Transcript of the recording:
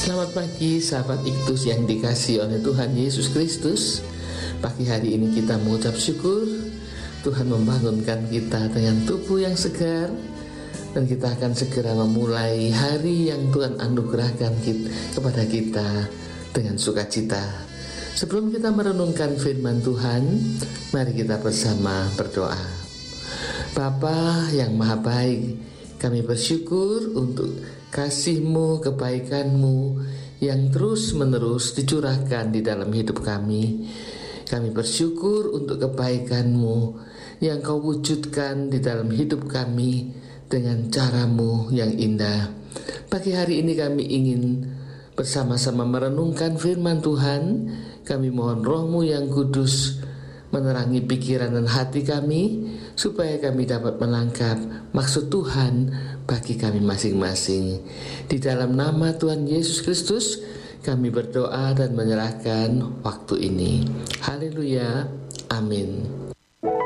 Selamat pagi sahabat Iktus yang dikasihi oleh Tuhan Yesus Kristus. Pagi hari ini kita mengucap syukur Tuhan membangunkan kita dengan tubuh yang segar, dan kita akan segera memulai hari yang Tuhan anugerahkan kepada kita dengan sukacita. Sebelum kita merenungkan firman Tuhan, mari kita bersama berdoa. Bapa yang maha baik, kami bersyukur untuk kasih-Mu, kebaikan-Mu yang terus-menerus dicurahkan di dalam hidup kami. Kami bersyukur untuk kebaikan-Mu yang Kau wujudkan di dalam hidup kami dengan cara-Mu yang indah. Pagi hari ini kami ingin bersama-sama merenungkan firman Tuhan. Kami mohon Roh-Mu yang kudus menerangi pikiran dan hati kami, supaya kami dapat menangkap maksud Tuhan bagi kami masing-masing. Di dalam nama Tuhan Yesus Kristus kami berdoa dan menyerahkan waktu ini. Haleluya, amin.